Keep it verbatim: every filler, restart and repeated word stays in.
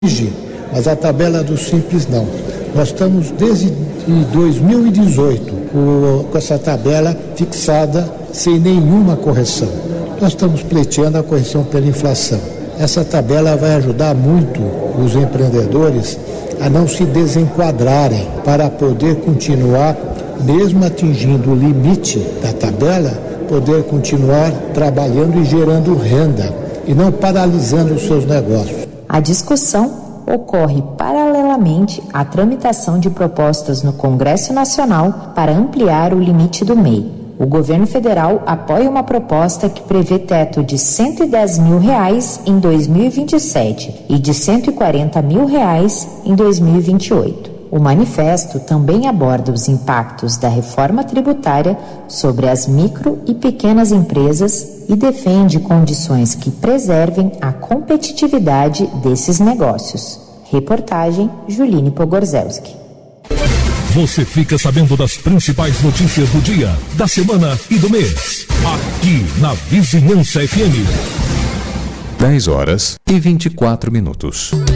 mas a tabela do Simples não. Nós estamos desde dois mil e dezoito com, com essa tabela fixada sem nenhuma correção. Nós estamos pleiteando a correção pela inflação. Essa tabela vai ajudar muito os empreendedores a não se desenquadrarem para poder continuar, mesmo atingindo o limite da tabela, poder continuar trabalhando e gerando renda e não paralisando os seus negócios. A discussão ocorre paralelamente à tramitação de propostas no Congresso Nacional para ampliar o limite do M E I. O governo federal apoia uma proposta que prevê teto de cento e dez mil reais em dois mil e vinte e sete e de cento e quarenta mil reais em dois mil e vinte e oito. O manifesto também aborda os impactos da reforma tributária sobre as micro e pequenas empresas e defende condições que preservem a competitividade desses negócios. Reportagem Juline Pogorzelski. Você fica sabendo das principais notícias do dia, da semana e do mês. Aqui na Vizinhança F M. dez horas e vinte e quatro minutos.